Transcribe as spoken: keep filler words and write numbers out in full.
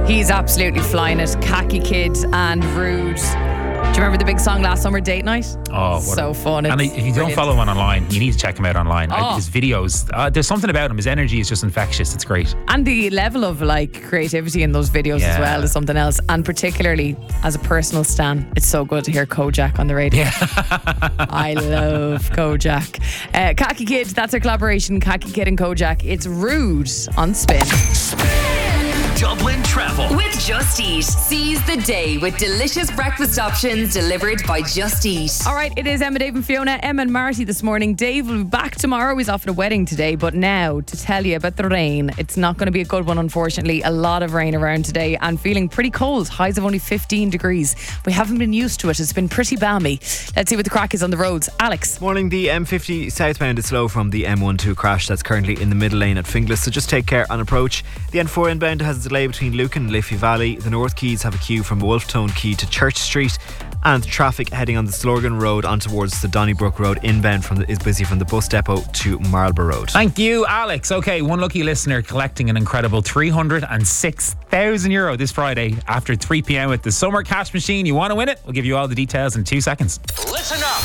He's absolutely flying it. Khaki Kid and Rude. Do you remember the big song last summer, Date Night? Oh, what so a, fun. It's and if you don't brilliant. follow him online, you need to check him out online. Oh. His videos, uh, there's something about him. His energy is just infectious. It's great. And the level of like creativity in those videos Yeah. as well is something else. And particularly as a personal stan, it's so good to hear Kojak on the radio. Yeah. I love Kojak. Uh, Khaki Kid, that's our collaboration. Khaki Kid and Kojak. It's Rude on Spin. Dublin Travel With Just Eat. Seize the day with delicious breakfast options delivered by Just Eat. All right, it is Emma, Dave and Fiona. Emma and Marty this morning. Dave will be back tomorrow. He's off at a wedding today. But now, to tell you about the rain, it's not going to be a good one, unfortunately. A lot of rain around today and feeling pretty cold. Highs of only fifteen degrees. We haven't been used to it. It's been pretty balmy. Let's see what the crack is on the roads. Alex. Morning, the M fifty southbound is slow from the M twelve crash that's currently in the middle lane at Finglas, so just take care on approach. The N four inbound has a delay between Lucan and Liffey Valley. The North Keys have a queue from Wolftone Quay to Church Street, and traffic heading on the Slorgan Road on towards the Donnybrook Road inbound from the, is busy from the bus depot to Marlborough Road. Thank you, Alex. Okay, one lucky listener collecting an incredible three hundred six thousand euro this Friday after three p.m. with the Summer Cash Machine. You want to win it? We'll give you all the details in two seconds. Listen up.